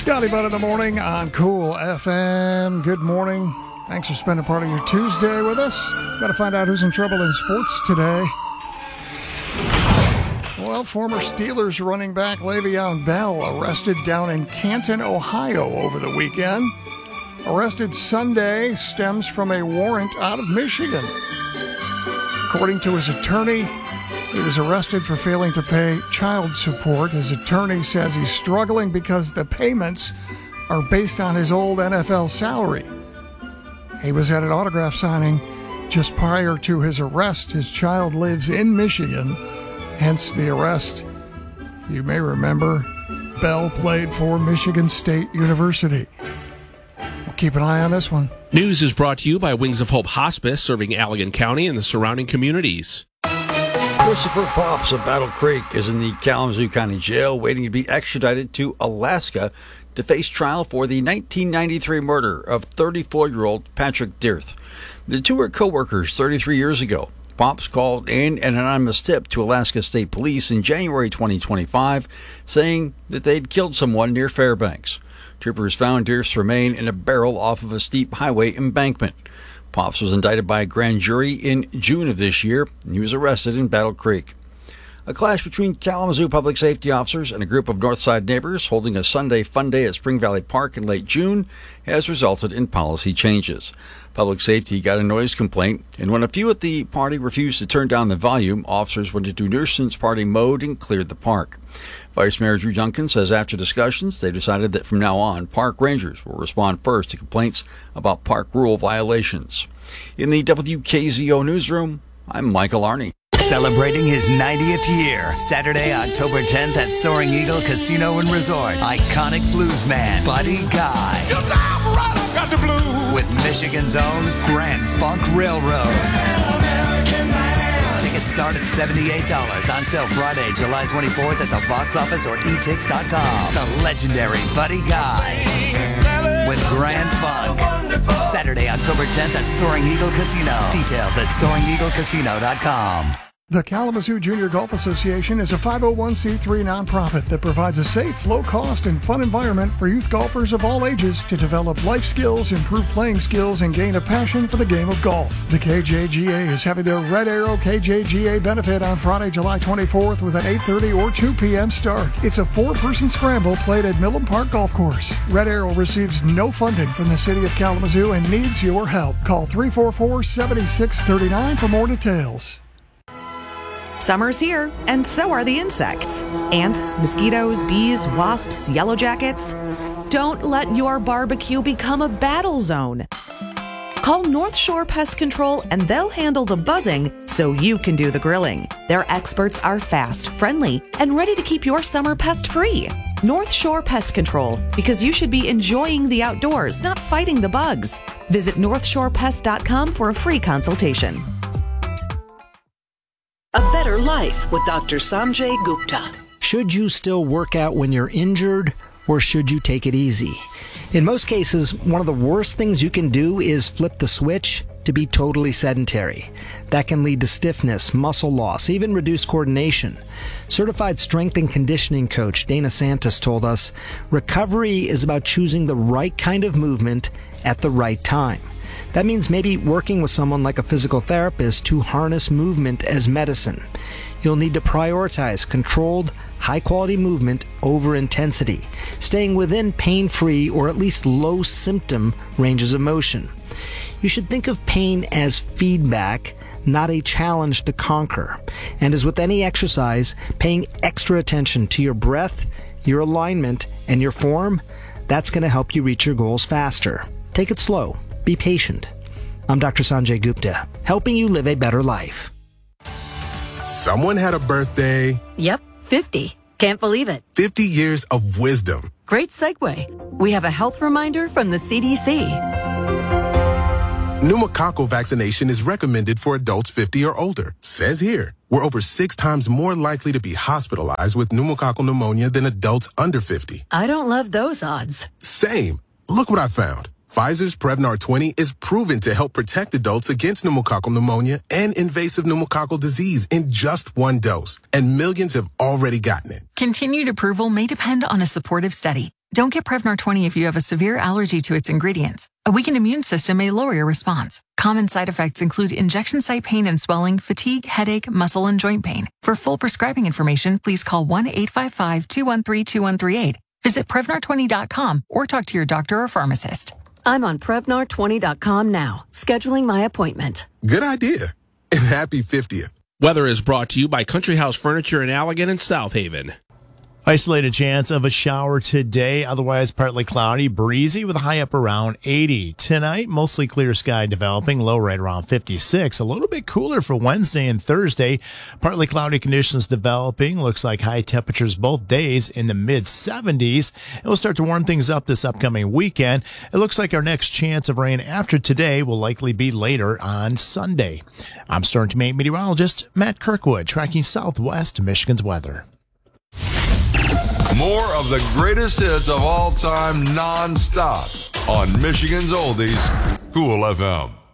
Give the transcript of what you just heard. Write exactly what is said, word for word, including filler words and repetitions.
Scotty Butt in the morning on Cool F M. Good morning. Thanks for spending part of your Tuesday with us. Got to find out who's in trouble in sports today. Well, former Steelers running back Le'Veon Bell arrested down in Canton, Ohio over the weekend. Arrested Sunday stems from a warrant out of Michigan. According to his attorney, he was arrested for failing to pay child support. His attorney says he's struggling because the payments are based on his old N F L salary. He was at an autograph signing just prior to his arrest. His child lives in Michigan, hence the arrest. You may remember Bell played for Michigan State University. We'll keep an eye on this one. News is brought to you by Wings of Hope Hospice, serving Allegan County and the surrounding communities. Christopher Pops of Battle Creek is in the Kalamazoo County Jail waiting to be extradited to Alaska to face trial for the nineteen ninety-three murder of thirty-four-year-old Patrick Dearth. The two were co-workers thirty-three years ago. Pops called in an anonymous tip to Alaska State Police in January twenty twenty-five, saying that they'd killed someone near Fairbanks. Troopers found Dearth's remains in a barrel off of a steep highway embankment. Pops was indicted by a grand jury in June of this year, and he was arrested in Battle Creek. A clash between Kalamazoo public safety officers and a group of Northside neighbors holding a Sunday fun day at Spring Valley Park in late June has resulted in policy changes. Public safety got a noise complaint, and when a few at the party refused to turn down the volume, officers went into nuisance party mode and cleared the park. Vice Mayor Drew Duncan says after discussions, they decided that from now on, park rangers will respond first to complaints about park rule violations. In the W K Z O newsroom, I'm Michael Arney. Celebrating his ninetieth year, Saturday, October tenth at Soaring Eagle Casino and Resort. Iconic bluesman Buddy Guy. Right, got the blues. With Michigan's own Grand Funk Railroad. Tickets start at seventy-eight dollars. On sale Friday, July twenty-fourth at the box office or e tix dot com. The legendary Buddy Guy with Grand Funk. Saturday, October tenth at Soaring Eagle Casino. Details at soaring eagle casino dot com. The Kalamazoo Junior Golf Association is a five oh one c three nonprofit that provides a safe, low-cost, and fun environment for youth golfers of all ages to develop life skills, improve playing skills, and gain a passion for the game of golf. The K J G A is having their Red Arrow K J G A benefit on Friday, July twenty-fourth with an eight thirty or two p.m. start. It's a four-person scramble played at Millen Park Golf Course. Red Arrow receives no funding from the city of Kalamazoo and needs your help. Call three four four, seven six three nine for more details. Summer's here, and so are the insects. Ants, mosquitoes, bees, wasps, yellow jackets. Don't let your barbecue become a battle zone. Call North Shore Pest Control and they'll handle the buzzing so you can do the grilling. Their experts are fast, friendly, and ready to keep your summer pest free. North Shore Pest Control, because you should be enjoying the outdoors, not fighting the bugs. Visit north shore pest dot com for a free consultation. A Better Life with Doctor Sanjay Gupta. Should you still work out when you're injured, or should you take it easy? In most cases, one of the worst things you can do is flip the switch to be totally sedentary. That can lead to stiffness, muscle loss, even reduced coordination. Certified strength and conditioning coach Dana Santos told us, recovery is about choosing the right kind of movement at the right time. That means maybe working with someone like a physical therapist to harness movement as medicine. You'll need to prioritize controlled, high-quality movement over intensity, staying within pain-free or at least low-symptom ranges of motion. You should think of pain as feedback, not a challenge to conquer. And as with any exercise, paying extra attention to your breath, your alignment, and your form, that's going to help you reach your goals faster. Take it slow. Be patient. I'm Doctor Sanjay Gupta, helping you live a better life. Someone had a birthday. Yep, fifty. Can't believe it. fifty years of wisdom. Great segue. We have a health reminder from the C D C. Pneumococcal vaccination is recommended for adults fifty or older. Says here, we're over six times more likely to be hospitalized with pneumococcal pneumonia than adults under fifty. I don't love those odds. Same. Look what I found. Pfizer's Prevnar twenty is proven to help protect adults against pneumococcal pneumonia and invasive pneumococcal disease in just one dose, and millions have already gotten it. Continued approval may depend on a supportive study. Don't get Prevnar twenty if you have a severe allergy to its ingredients. A weakened immune system may lower your response. Common side effects include injection site pain and swelling, fatigue, headache, muscle, and joint pain. For full prescribing information, please call one eight five five, two one three, two one three eight. Visit Prevnar twenty dot com or talk to your doctor or pharmacist. I'm on Prevnar twenty dot com now, scheduling my appointment. Good idea. And happy fiftieth. Weather is brought to you by Country House Furniture in Allegan and South Haven. Isolated chance of a shower today, otherwise partly cloudy, breezy with a high up around eighty. Tonight, mostly clear sky developing, low right around fifty-six. A little bit cooler for Wednesday and Thursday. Partly cloudy conditions developing. Looks like high temperatures both days in the mid seventies. It will start to warm things up this upcoming weekend. It looks like our next chance of rain after today will likely be later on Sunday. I'm Storm Team eight meteorologist Matt Kirkwood, tracking Southwest Michigan's weather. More of the greatest hits of all time non-stop on Michigan's Oldies, Cool F M.